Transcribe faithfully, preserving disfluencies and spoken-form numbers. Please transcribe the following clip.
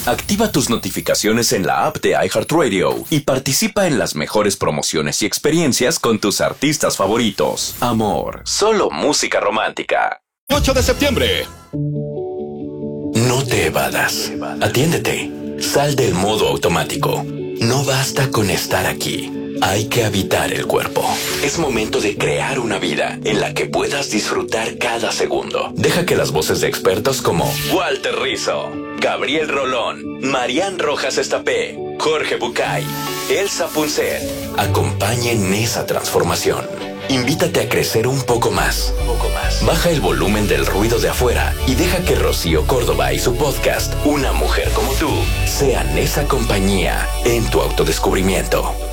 Activa tus notificaciones en la app de iHeartRadio y participa en las mejores promociones y experiencias con tus artistas favoritos. Amor, solo música romántica. ocho de septiembre. No te evadas. Atiéndete. Sal del modo automático. No basta con estar aquí. Hay que habitar el cuerpo. Es momento de crear una vida en la que puedas disfrutar cada segundo. Deja que las voces de expertos como Walter Rizzo, Gabriel Rolón, Marian Rojas Estapé, Jorge Bucay, Elsa Punset acompañen esa transformación. Invítate a crecer un poco más. Un poco más. Baja el volumen del ruido de afuera y deja que Rocío Córdoba y su podcast, Una Mujer Como Tú, sean esa compañía en tu autodescubrimiento.